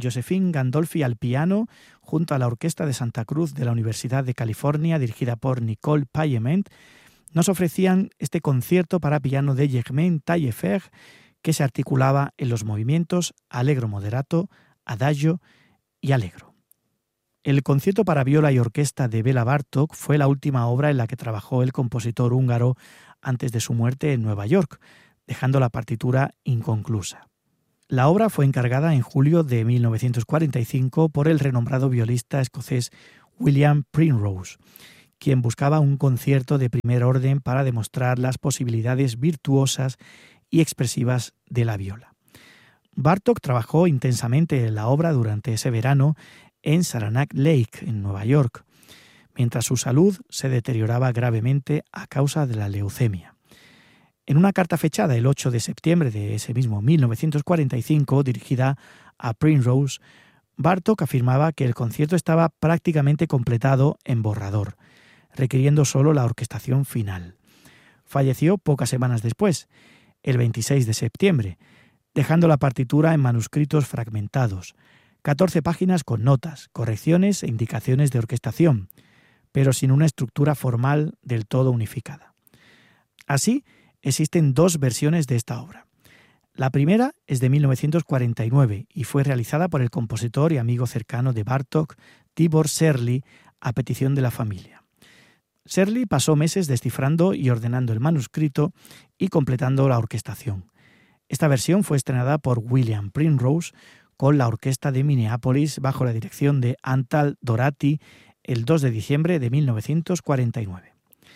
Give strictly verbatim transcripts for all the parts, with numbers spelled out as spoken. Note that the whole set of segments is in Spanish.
Josephine Gandolfi al piano, junto a la Orquesta de Santa Cruz de la Universidad de California, dirigida por Nicole Payement, nos ofrecían este concierto para piano de Germain Taillefer, que se articulaba en los movimientos allegro moderato, adagio y allegro. El concierto para viola y orquesta de Béla Bartók fue la última obra en la que trabajó el compositor húngaro antes de su muerte en Nueva York, dejando la partitura inconclusa. La obra fue encargada en julio de mil novecientos cuarenta y cinco por el renombrado violista escocés William Primrose, quien buscaba un concierto de primer orden para demostrar las posibilidades virtuosas y expresivas de la viola. Bartók trabajó intensamente en la obra durante ese verano en Saranac Lake, en Nueva York, mientras su salud se deterioraba gravemente a causa de la leucemia. En una carta fechada el ocho de septiembre de ese mismo mil novecientos cuarenta y cinco, dirigida a Primrose, Bartók afirmaba que el concierto estaba prácticamente completado en borrador, requiriendo solo la orquestación final. Falleció pocas semanas después, el veintiséis de septiembre, dejando la partitura en manuscritos fragmentados, catorce páginas con notas, correcciones e indicaciones de orquestación, pero sin una estructura formal del todo unificada. Así, existen dos versiones de esta obra. La primera es de mil novecientos cuarenta y nueve y fue realizada por el compositor y amigo cercano de Bartók, Tibor Serly, a petición de la familia. Serly pasó meses descifrando y ordenando el manuscrito y completando la orquestación. Esta versión fue estrenada por William Primrose con la Orquesta de Minneapolis bajo la dirección de Antal Dorati el dos de diciembre de mil novecientos cuarenta y nueve.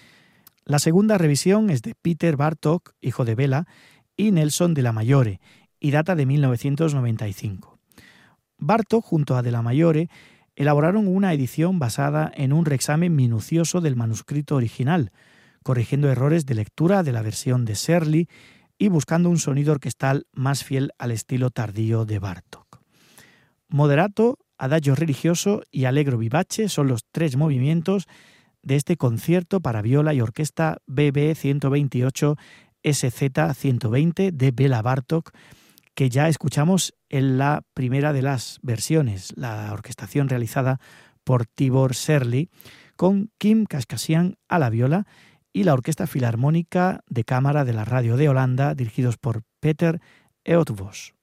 La segunda revisión es de Peter Bartók, hijo de Béla, y Nelson de la Mayore, y data de mil novecientos noventa y cinco. Bartók, junto a de la Mayore, elaboraron una edición basada en un reexamen minucioso del manuscrito original, corrigiendo errores de lectura de la versión de Serly y buscando un sonido orquestal más fiel al estilo tardío de Bartók. Moderato, adagio religioso y allegro vivace son los tres movimientos de este concierto para viola y orquesta B B ciento veintiocho S Z ciento veinte de Béla Bartók, que ya escuchamos en la primera de las versiones, la orquestación realizada por Tibor Serly, con Kim Kaskasian a la viola y la Orquesta Filarmónica de Cámara de la Radio de Holanda, dirigidos por Peter Eötvös.